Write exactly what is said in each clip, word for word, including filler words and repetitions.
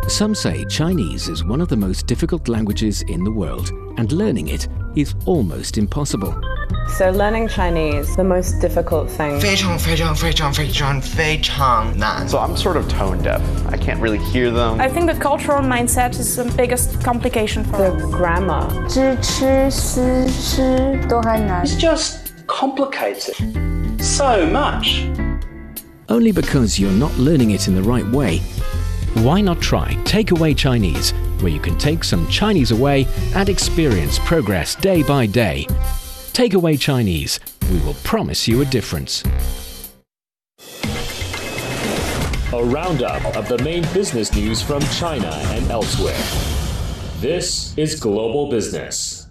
Some say Chinese is one of the most difficult languages in the world, and learning it is almost impossible. So learning Chinese, the most difficult thing. 非常非常非常非常非常难. So I'm sort of tone deaf. I can't really hear them. I think the cultural mindset is the biggest complication for The us. grammar. 知吃思吃都还难. It's just complicated. So much. Only because you're not learning it in the right way. Why not try Takeaway Chinese, where you can take some Chinese away and experience progress day by day. Takeaway Chinese, we will promise you a difference. A roundup of the main business news from China and elsewhere. This is Global Business.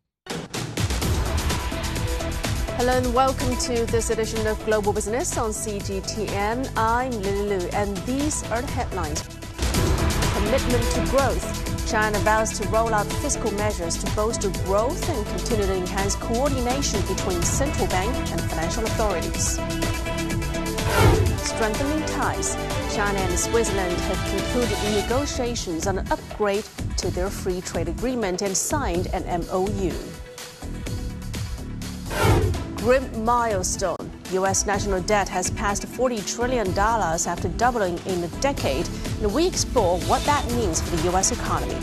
Hello and welcome to this edition of Global Business on C G T N. I'm Lily Lu, and these are the headlines. Commitment to growth. China vows to roll out fiscal measures to bolster growth and continue to enhance coordination between central bank and financial authorities. Strengthening ties. China and Switzerland have concluded negotiations on an upgrade to their free trade agreement and signed an M O U. Grim milestone. U S national debt has passed forty trillion dollars after doubling in a decade, and we explore what that means for the U S economy.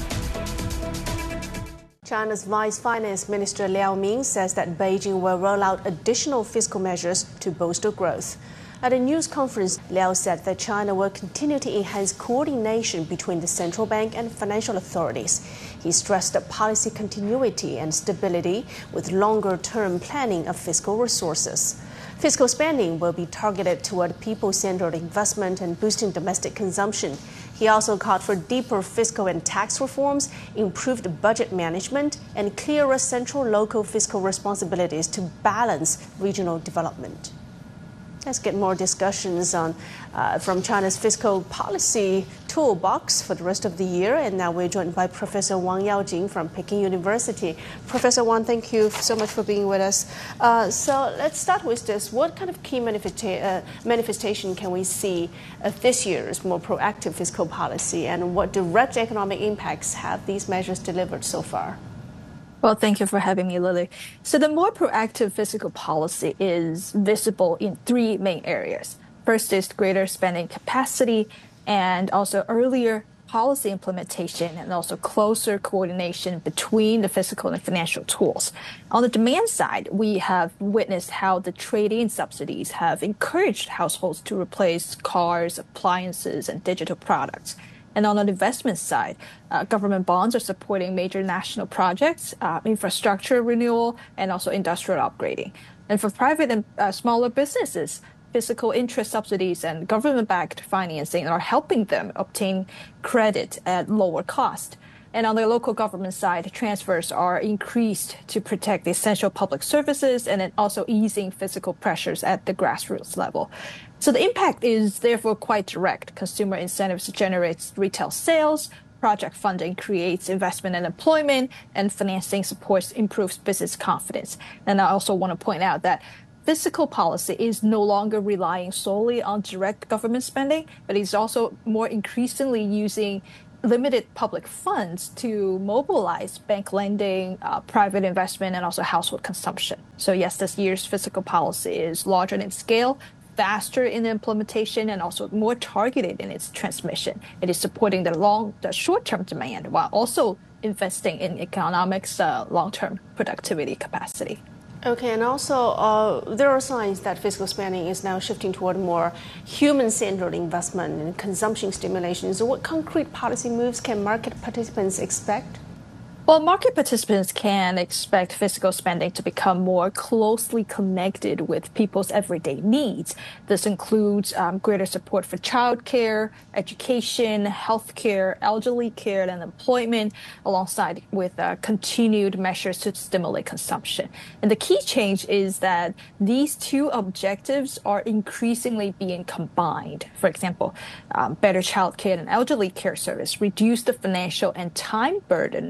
China's Vice Finance Minister Liao Ming says that Beijing will roll out additional fiscal measures to bolster growth. At a news conference, Liao said that China will continue to enhance coordination between the central bank and financial authorities. He stressed that policy continuity and stability with longer-term planning of fiscal resources. Fiscal spending will be targeted toward people-centered investment and boosting domestic consumption. He also called for deeper fiscal and tax reforms, improved budget management, and clearer central-local fiscal responsibilities to balance regional development. Let's get more discussions on uh, from China's fiscal policy toolbox for the rest of the year. And now we're joined by Professor Wang Yaojing from Peking University. Professor Wang, thank you so much for being with us. Uh, so let's start with this. What kind of key manifesta- uh, manifestation can we see of this year's more proactive fiscal policy, and what direct economic impacts have these measures delivered so far? Well, thank you for having me, Lily. So the more proactive fiscal policy is visible in three main areas. First is greater spending capacity, and also earlier policy implementation, and also closer coordination between the fiscal and financial tools. On the demand side, we have witnessed how the trade-in subsidies have encouraged households to replace cars, appliances, and digital products. And on the investment side, uh, government bonds are supporting major national projects, uh, infrastructure renewal, and also industrial upgrading. And for private and uh, smaller businesses, fiscal interest subsidies and government-backed financing are helping them obtain credit at lower cost. And on the local government side, transfers are increased to protect essential public services and then also easing fiscal pressures at the grassroots level. So the impact is therefore quite direct. Consumer incentives generate retail sales, project funding creates investment and employment, and financing supports improves business confidence. And I also want to point out that fiscal policy is no longer relying solely on direct government spending, but is also more increasingly using limited public funds to mobilize bank lending, uh, private investment, and also household consumption. So yes, this year's fiscal policy is larger in scale, faster in implementation, and also more targeted in its transmission. It is supporting the long, the short-term demand while also investing in economics' uh, long-term productivity capacity. Okay, and also uh, there are signs that fiscal spending is now shifting toward more human-centered investment and consumption stimulation. So what concrete policy moves can market participants expect? Well, market participants can expect fiscal spending to become more closely connected with people's everyday needs. This includes um, greater support for childcare, education, healthcare, elderly care, and employment, alongside with uh, continued measures to stimulate consumption. And the key change is that these two objectives are increasingly being combined. For example, um, better childcare and elderly care service reduce the financial and time burden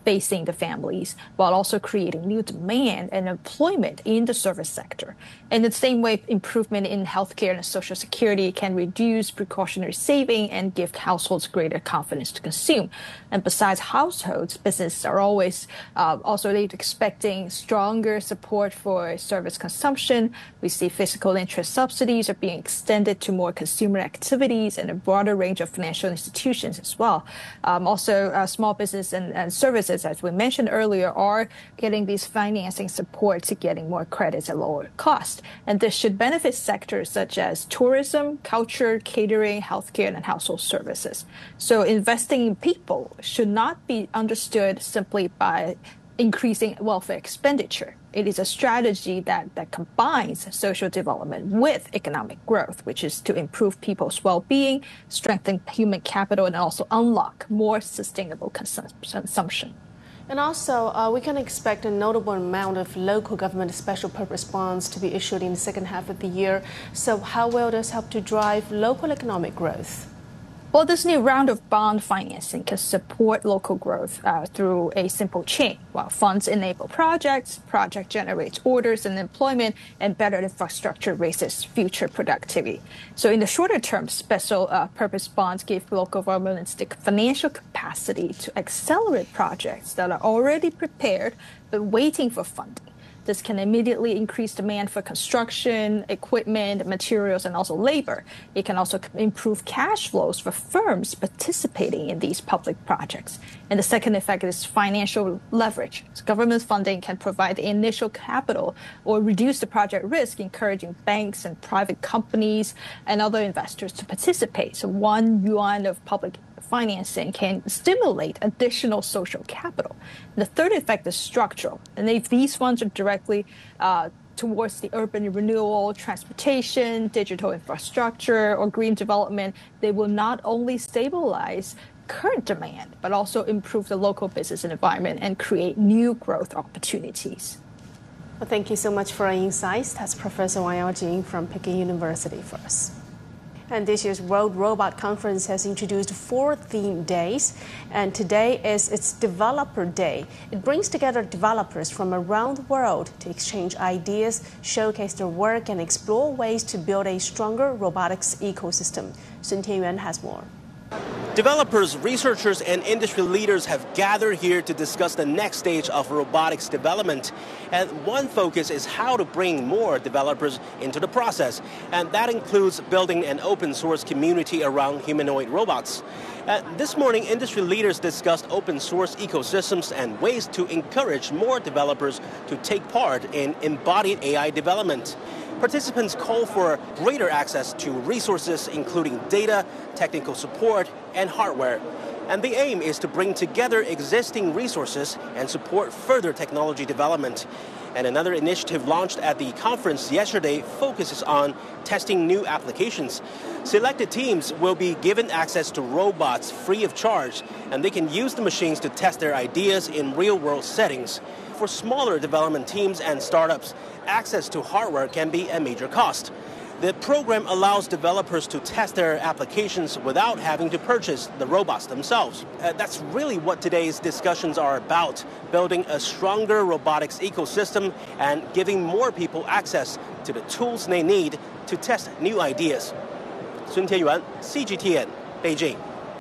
facing the families, while also creating new demand and employment in the service sector. In the same way, improvement in healthcare and social security can reduce precautionary saving and give households greater confidence to consume. And besides households, businesses are always uh, also expecting stronger support for service consumption. We see fiscal interest subsidies are being extended to more consumer activities and a broader range of financial institutions as well. Um, also, uh, small business and, and services, as we mentioned earlier, are getting these financing support to getting more credits at lower cost. And this should benefit sectors such as tourism, culture, catering, healthcare, and household services. So investing in people should not be understood simply by increasing welfare expenditure. It is a strategy that, that combines social development with economic growth, which is to improve people's well-being, strengthen human capital, and also unlock more sustainable consum- consumption. And also, uh, we can expect a notable amount of local government special purpose bonds to be issued in the second half of the year. So how will this help to drive local economic growth? Well, this new round of bond financing can support local growth uh, through a simple chain. While funds enable projects, project generates orders and employment, and better infrastructure raises future productivity. So in the shorter term, special uh, purpose bonds give local governments the financial capacity to accelerate projects that are already prepared but waiting for funding. This can immediately increase demand for construction, equipment, materials, and also labor. It can also improve cash flows for firms participating in these public projects. And the second effect is financial leverage. So government funding can provide the initial capital or reduce the project risk, encouraging banks and private companies and other investors to participate. So one yuan of public financing can stimulate additional social capital. And the third effect is structural. And if these funds are directly uh, towards the urban renewal, transportation, digital infrastructure, or green development, they will not only stabilize current demand, but also improve the local business environment and create new growth opportunities. Well, thank you so much for our insights. That's Professor Wang Yaojing from Peking University for us. And this year's World Robot Conference has introduced four theme days, and today is its Developer Day. It brings together developers from around the world to exchange ideas, showcase their work, and explore ways to build a stronger robotics ecosystem. Sun Tianyuan has more. Developers, researchers, and industry leaders have gathered here to discuss the next stage of robotics development. And one focus is how to bring more developers into the process. And that includes building an open source community around humanoid robots. Uh, this morning, industry leaders discussed open source ecosystems and ways to encourage more developers to take part in embodied A I development. Participants call for greater access to resources, including data, technical support, and hardware. And the aim is to bring together existing resources and support further technology development. And another initiative launched at the conference yesterday focuses on testing new applications. Selected teams will be given access to robots free of charge, and they can use the machines to test their ideas in real-world settings. For smaller development teams and startups, access to hardware can be a major cost. The program allows developers to test their applications without having to purchase the robots themselves. Uh, that's really what today's discussions are about, building a stronger robotics ecosystem and giving more people access to the tools they need to test new ideas. Sun Tianyuan, C G T N, Beijing.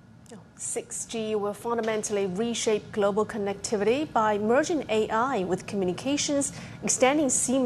six G will fundamentally reshape global connectivity by merging A I with communications, extending seamless